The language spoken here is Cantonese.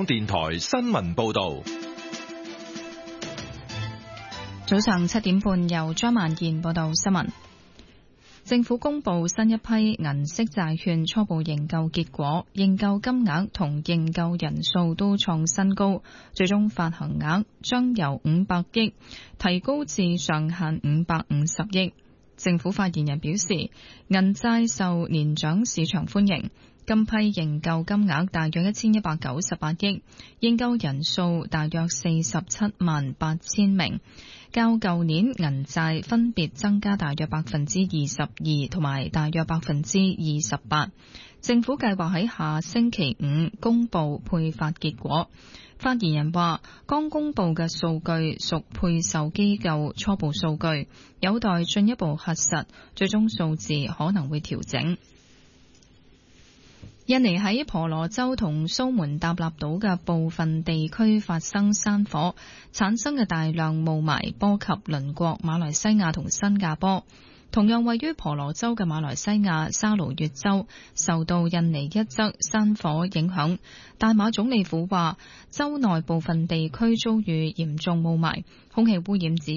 港電台新聞報道。 早上7點半，由張曼燕報道新聞。政府公布新一批銀色債券初步認購結果，認購金額同認購人數都創新高，最終發行額將由500億提高至上限550億。政府發言人表示，銀債受年長市場歡迎，今批認購金額大約1198億，認購人數大約47萬8千名，較舊年銀債分別增加大約22%同埋大約28%。政府計劃喺下星期5公布配發結果。發言人話，剛公布嘅數據屬配售機構初步數據，有待進一步核實，最終數字可能會調整。印尼喺婆羅洲同蘇門答臘島嘅部分地區發生山火，產生嘅大量霧霾波及鄰國馬來西亞同新加坡。同樣位於婆羅洲嘅馬來西亞沙勞越州受到印尼一則山火影響，大馬總理府話州內部分地區遭遇嚴重霧霾，空氣污染指